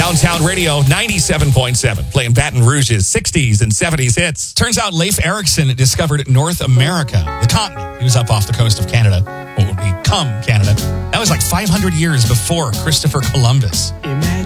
Downtown Radio 97.7, playing Baton Rouge's 60s and 70s hits. Turns out Leif Erikson discovered North America, the continent. He was up off the coast of Canada, or would become Canada. That was like 500 years before Christopher Columbus.